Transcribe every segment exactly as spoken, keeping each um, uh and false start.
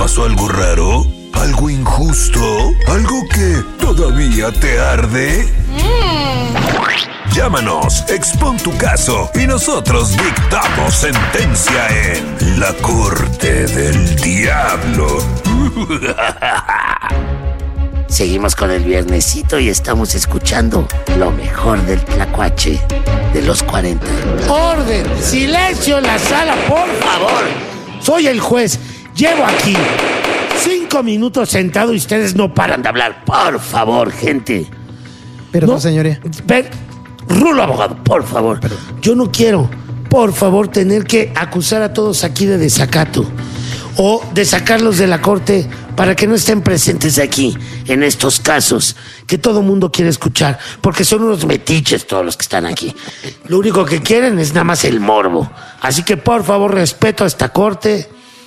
pasó algo raro? ¿Algo injusto? ¿Algo que todavía te arde? Mm. Llámanos, expon tu caso y nosotros dictamos sentencia en La Corte del Diablo. Seguimos con el viernesito y estamos escuchando lo mejor del tlacuache de los cuarenta. ¡Orden! ¡Silencio en la sala, por favor! Soy el juez. Llevo aquí cinco minutos sentado y ustedes no paran de hablar. Por favor, gente. Perdón, No, señoría. Ver, Rulo, abogado, por favor. Perdón. Yo no quiero, por favor, tener que acusar a todos aquí de desacato o de sacarlos de la corte para que no estén presentes aquí en estos casos que todo mundo quiere escuchar, porque son unos metiches todos los que están aquí. Lo único que quieren es nada más el morbo. Así que, por favor, respeto a esta corte.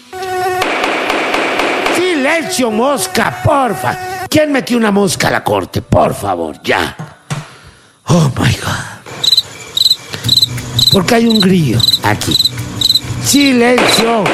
¡Silencio, mosca, porfa! ¿Quién metió una mosca a la corte? Por favor, ya. Oh, my God. Porque hay un grillo aquí. ¡Silencio!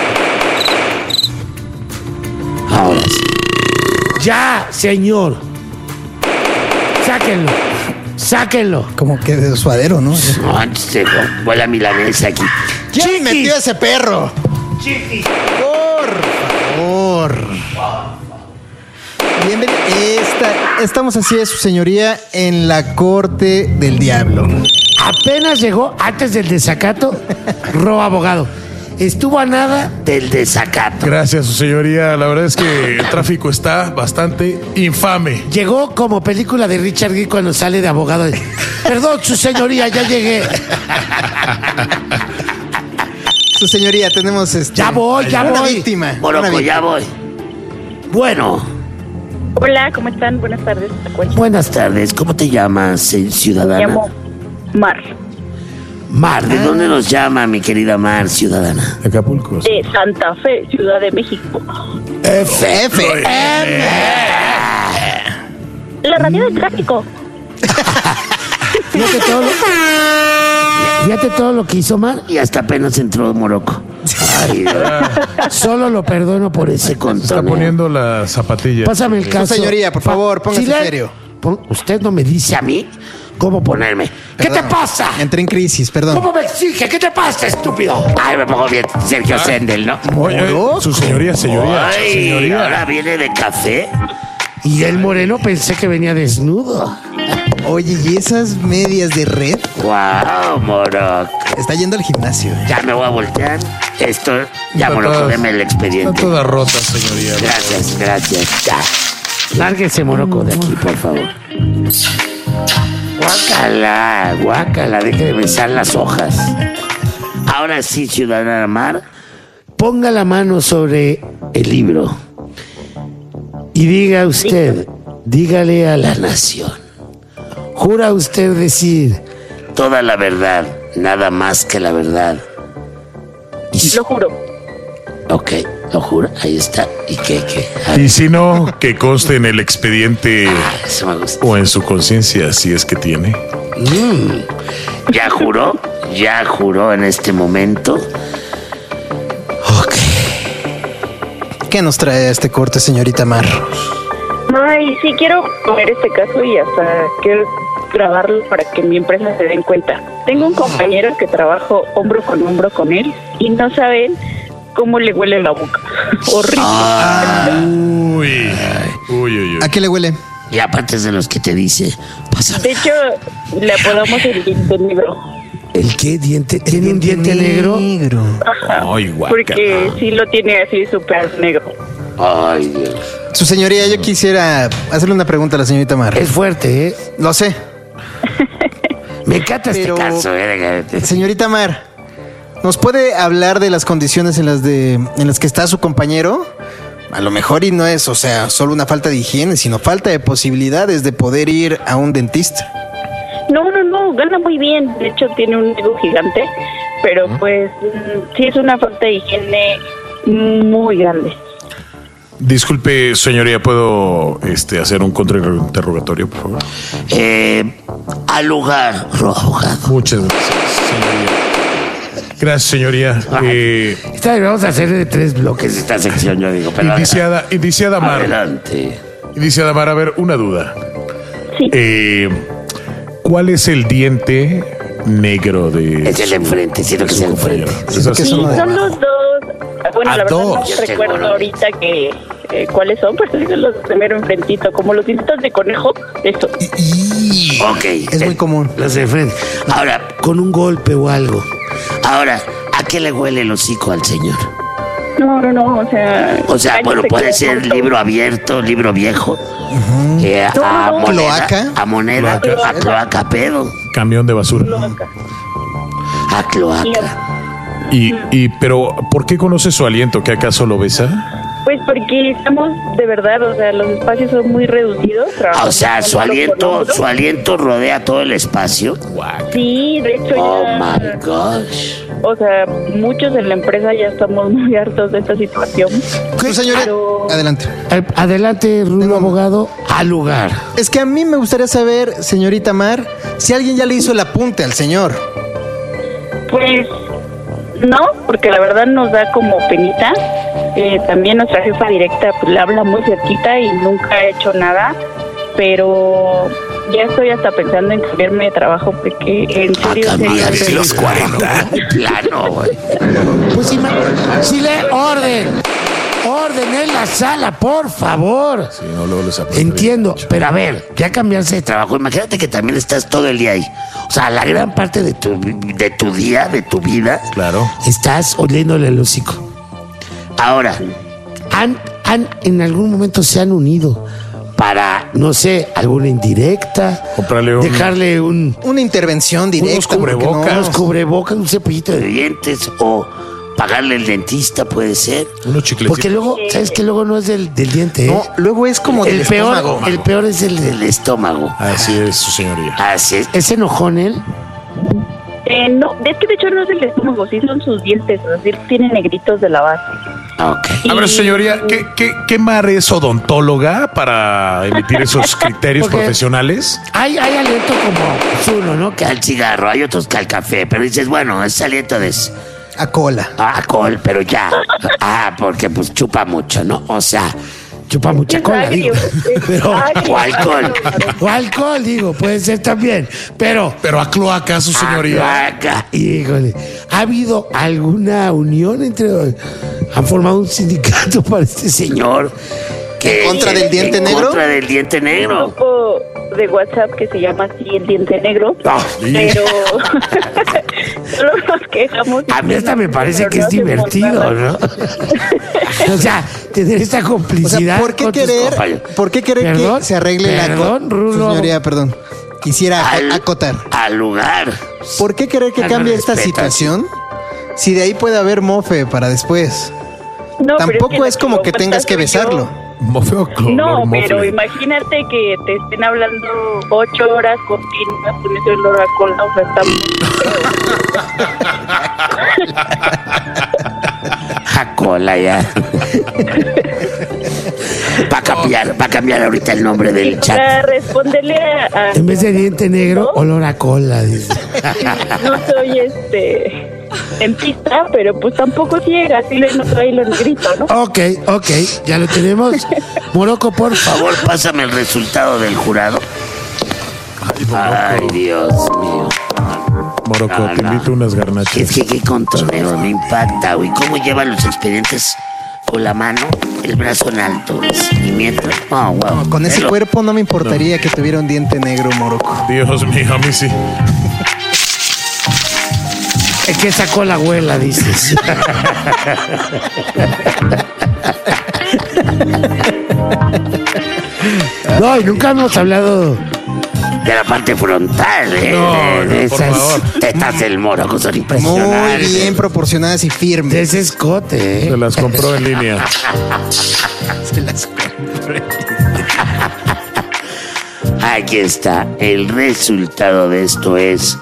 Ahora sí. Ya, señor. Sáquenlo. Sáquenlo. Como que de suadero, ¿no? No, antes se vuela milanesa aquí. ¿Quién Chiqui. metió a ese perro? Chiqui. Por favor. Bienvenido. Esta, estamos así de su señoría en la Corte del Diablo. Apenas llegó antes del desacato, Ro abogado. Estuvo a nada del desacato. Gracias, su señoría. La verdad es que el tráfico está bastante infame. Llegó como película de Richard Gere cuando sale de abogado. Perdón, su señoría, ya llegué. Su señoría, tenemos este, Ya voy, ya una voy. víctima. una Moroco, víctima. ya voy. Bueno, Hola, ¿cómo están? Buenas tardes. Buenas tardes. ¿Cómo te llamas, eh, Me ciudadana? llamo Mar, Mar, ¿De dónde nos llama, mi querida Mar, ciudadana? Acapulco. de Santa Fe, Ciudad de México. F. F. La radio del tráfico. Fíjate todo lo, fíjate todo lo que hizo Mar. Y hasta apenas entró Moroco. Ay, Dios. Solo lo perdono por ese Está contoneo. poniendo la zapatilla. Pásame el caso. señoría, por favor, póngase Silen- serio. Pon- Usted no me dice a mí cómo ponerme. ¿Qué te Perdón. pasa? Entré en crisis, perdón. ¿Cómo me exige? ¿Qué te pasa, estúpido? Ay, me pongo bien Sergio Sendel, ¿no? Oye, su señoría, señoría. Ay, señoría. ahora viene de café. Y el moreno pensé que venía desnudo. Oye, ¿y esas medias de red? Wow, Moroco. Está yendo al gimnasio. ¿eh? Ya me voy a voltear. Esto, ya, Está Moroco, toda- deme el Está expediente. toda rota, señoría. Gracias, gracias. Ya. Lárguese, Moroco, de aquí, por favor. Guácala, guácala, deje de besar las hojas. Ahora sí, ciudadana Mar. Ponga la mano sobre el libro y diga usted, dígale a la nación. ¿Jura usted decir Toda la verdad, nada más que la verdad. Y- Lo juro. Ok, lo juro, ahí está. ¿Y qué, qué? Ah, Y si no, que conste en el expediente eso me gusta. o en su conciencia, si es que tiene. ¿Ya juró? ¿Ya juró en este momento? ok? ¿Qué nos trae a este corte, señorita Mar? Ay, sí, quiero coger este caso y hasta quiero grabarlo para que mi empresa se den cuenta. Tengo un compañero que trabajo hombro con hombro con él y no saben cómo le huele la boca. Horrible. Uy. Uy, uy, uy. ¿A qué le huele? Y aparte es de los que te dice, pásame. De hecho, le apodamos el diente negro. ¿El qué? ¿Diente? ¿Tiene un diente negro? Negro. Ay, guácala. Porque sí lo tiene así súper negro. Ay, Dios. Su señoría, yo quisiera hacerle una pregunta a la señorita Mar. Es fuerte, ¿eh? Lo sé. Me encanta este Pero- caso. Caso, eh. Señorita Mar, ¿nos puede hablar de las condiciones en las de en las que está su compañero? A lo mejor y no es, o sea, solo una falta de higiene, sino falta de posibilidades de poder ir a un dentista. No, no, no, gana muy bien. De hecho, tiene un ego gigante. Pero pues mm, sí es una falta de higiene muy grande. Disculpe, señoría, ¿puedo este, hacer un contrainterrogatorio, por favor? Eh, al lugar, Ro, abogado. Muchas gracias, señoría. Gracias, señoría. Eh, Esta vamos a hacer de tres bloques esta sección, yo digo. Pero indiciada, indiciada Mar. adelante. Indiciada Mar, a ver, una duda. Sí. Eh, ¿Cuál es el diente negro de Es el de enfrente, siento que es el enfrente. ¿Es así? que Sí, son los son los dos. Bueno, Ah, la verdad dos. no Yo recuerdo seguro. ahorita que eh, cuáles son, pero son los primero enfrentito, como los dientitos de conejo, esto. Ok. Es muy común. Los de frente. Ahora, con un golpe o algo. Ahora, ¿a qué le huele el hocico al señor? No, no, no, o sea. O sea, cállate bueno, puede como ser tonto. libro abierto, libro viejo. eh, a, No, no, no. moneda, Cloaca. a moneda, Cloaca. a cloaca pedo, Camión de basura. a cloaca. Y, y, pero, ¿por qué conoce su aliento? ¿Que acaso lo besa? Pues porque estamos de verdad, o sea, los espacios son muy reducidos. Ah, o trabajamos sea, su hombro con aliento, hombro. su aliento rodea todo el espacio. Sí, de hecho Oh ya, my gosh. o sea, muchos en la empresa ya estamos muy hartos de esta situación. Su señoría, Pero- adelante. Eh, Adelante, Rulo abogado, al lugar. Es que a mí me gustaría saber, señorita Mar, si alguien ya le hizo el apunte al señor. Pues no, porque la verdad nos da como penita. Eh, también nuestra jefa directa pues, le habla muy cerquita y nunca ha hecho nada, pero ya estoy hasta pensando en cambiarme de trabajo porque en A serio cambiar sería- de los cuarenta. Plano, güey. Pues si, me- si le orden, orden en la sala, por favor. Sí, no, luego les aprieta Entiendo, bien. pero a ver, ya cambiarse de trabajo, imagínate que también estás todo el día ahí. O sea, la gran parte de tu, de tu día, de tu vida, Claro. estás oliéndole el hocico. Ahora, han, han, en algún momento se han unido para, no sé, alguna indirecta, Comprarle un- dejarle un, Una intervención directa. ¿por qué no? cubrebocas. unos cubrebocas, un cepillito de dientes o pagarle el dentista, puede ser. Unos chiclecitos. Porque luego, ¿sabes que luego no es del, del diente? No, ¿eh? luego es como del el peor, estómago. el peor es el del estómago. Así es, su señoría. Así es. ¿Es enojón él? Eh, no, es que de hecho no es el estómago, sí son sus dientes, es decir, tiene negritos de la base. Ok. A ver, señoría, ¿qué, qué, qué Mar es odontóloga para emitir esos criterios Porque- profesionales? Hay, hay aliento como uno, ¿no? Que al cigarro, hay otros que al café, pero dices, bueno, es aliento de A cola. ah, alcohol, pero ya. Ah, porque pues chupa mucho, ¿no? O sea, chupa mucha Es cola, agrio, digo. es Pero, agrio. o alcohol. O alcohol, digo, puede ser también. Pero. Pero a cloaca, su señoría. Acá, híjole. ¿Ha habido alguna unión entre... ¿Han formado un sindicato para este señor? Que, ¿En contra del diente en negro? contra del diente Un negro. grupo de WhatsApp que se llama así el diente negro, Ah, pero solo nos quejamos. A mí hasta me parece Pero que no es hacemos divertido, nada. ¿no? O sea, tener esta O complicidad. sea, ¿por qué con tus querer, compañeros. ¿por qué querer Perdón, que se arregle la perdón, co- Rulo. señoría, perdón. Quisiera a- Al- acotar. Al lugar. ¿Por qué querer que Algo cambie esta respetas. situación? Si de ahí puede haber mofe para después. No, pero Tampoco que es como lo que tengas que soy yo. besarlo. Mofeo color No, pero mofle. imagínate que te estén hablando ocho horas continuas con ese olor a cola, o sea, está muy A cola ya. Va a cambiar, va a cambiar ahorita el nombre del chat. Para responderle a, a- En vez de diente negro, olor a cola, dice. no soy este dentista, pero pues tampoco ciega, así le noto ahí los negritos, ¿no? Ok, ok, ya lo tenemos. Moroco, por favor, pásame el resultado del jurado. Ay, Dios mío. Moroco, No, te no. invito unas garnachas. Es que qué contonero, me impacta, güey. ¿Cómo llevan los expedientes con la mano, el brazo en alto? Y mientras. Oh, wow. Con ese Pero- cuerpo no me importaría que tuviera un diente negro, Moroco. Dios mío, a mí sí. Es que sacó la abuela, dices. No, y nunca hemos hablado de la parte frontal, ¿eh? No, de, de no, por esas favor. tetas del Moroco son Muy impresionantes. bien proporcionadas y De firmes. ese escote, Se ¿eh? las compró en línea. Aquí está. El resultado de esto es...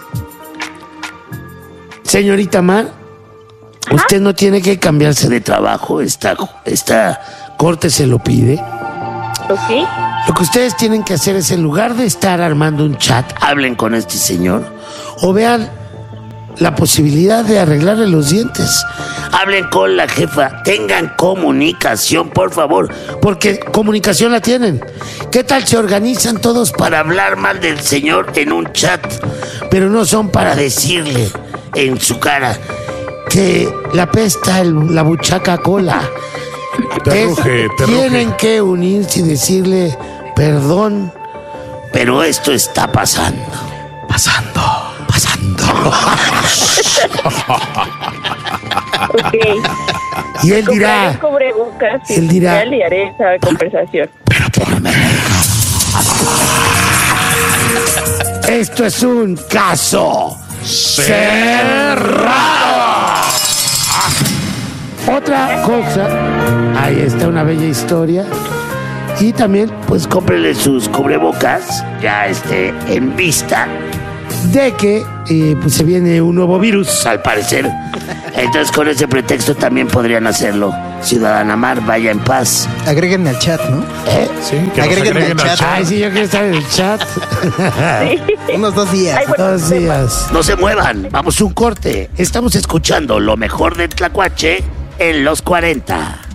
Señorita Mar, usted no tiene que cambiarse de trabajo. Esta, esta corte se lo pide. Ok. Lo que ustedes tienen que hacer es, en lugar de estar armando un chat, hablen con este señor o vean la posibilidad de arreglarle los dientes. Hablen con la jefa, tengan comunicación, por favor. Porque comunicación la tienen. ¿Qué tal se organizan todos Para hablar mal del señor en un chat, pero no son para decirle en su cara? que la pesta el- la buchaca cola? Te Es- ruge, te tienen ruge. que unirse y decirle perdón. Pero esto está pasando. Pasando. Pasando. Ok. Y él Compraré dirá, cubrebocas y él dirá- ya le haré esa conversación. esto es un caso cerrado. Otra cosa, ahí está una bella historia. Y también, pues, Cómprele sus cubrebocas, ya esté en vista, de que eh, pues se viene un nuevo virus. al parecer. Entonces, con ese pretexto también podrían hacerlo. Ciudadana Mar, vaya en paz. Agréguenme al chat, ¿no? Sí, que nos Agréguenme agreguen al al chat. Ay, sí, yo quiero estar en el chat. Unos dos días. Ay, bueno, Dos días. No se muevan, vamos a un corte. Estamos escuchando lo mejor del Tlacuache en los cuarenta.